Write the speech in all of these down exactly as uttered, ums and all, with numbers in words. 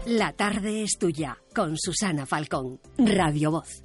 La tarde es tuya, con Susana Falcón, Radio Voz.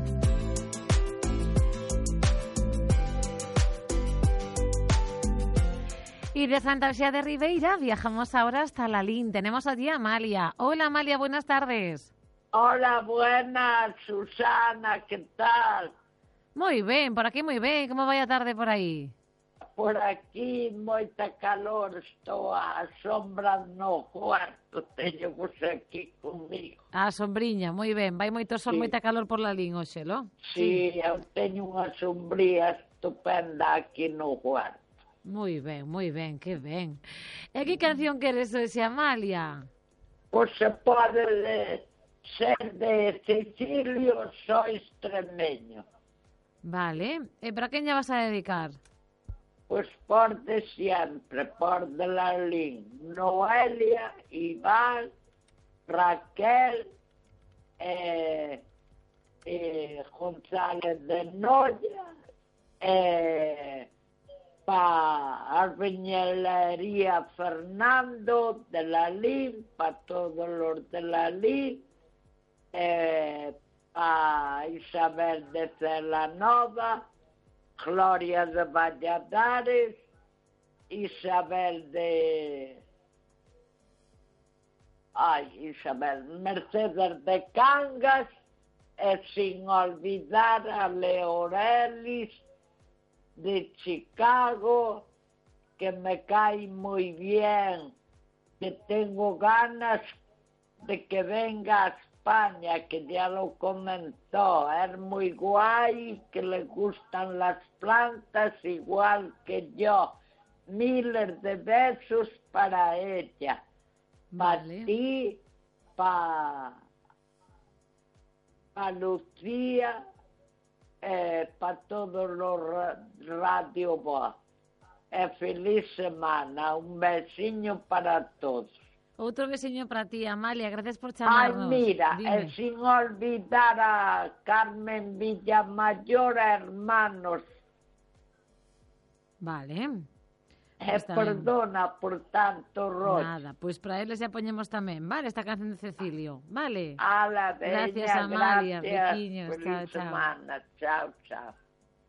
Y de Fantasía de Ribeira viajamos ahora hasta Lalín. Tenemos allí a Amalia. Hola Amalia, buenas tardes. Hola, buenas, Susana, ¿qué tal? Moi ben, por aquí moi ben. Como vai a tarde por aí? Por aquí moita calor, estou á sombra no cuarto, teño vos aquí comigo. A sombriña, moi ben. Vai moito sol, Sí. moita calor por Lalín hoxe, lo? Sí, eu teño unha sombría estupenda aquí no cuarto. Moi ben, moi ben, que ben. E que canción queres hoxe, Amalia? Pois se pode de, ser de Cecilio, sou extremeño. Vale. E para quen lle vas a dedicar? Pois por de sempre, por de Lalín, Noelia, Iván, Raquel, eh, eh, González de Noia, eh, pa Arbeñelería Fernando de Lalín, pa todos los de Lalín, eh, pa Isabel de Celanova, Gloria de Valladares, Isabel de... Ay, Isabel, Mercedes de Cangas, e sin olvidar a Leorelis de Chicago, que me cae muy bien, que tengo ganas de que venga a España, que ya lo comentó, es muy guay, que le gustan las plantas igual que yo. Miles de besos para ella, para Vale. ti, para pa Lucía, eh, para todos los ra- Radio Voz. Eh, feliz semana, un besiño para todos. Outro besiño para ti, Amalia. Gracias por Ay, chamarnos. mira, Dime. eh, sin olvidar a Carmen Villamayor, hermanos. Vale. Eh, Está ben. perdona por tanto rollo. Nada, pois para eles xa poñemos tamén, vale, esta canción de Cecilio, vale? A la veña, Gracias, Amalia. gracias. Bequiños, Feliz chao, chao. semana. Chao, chao.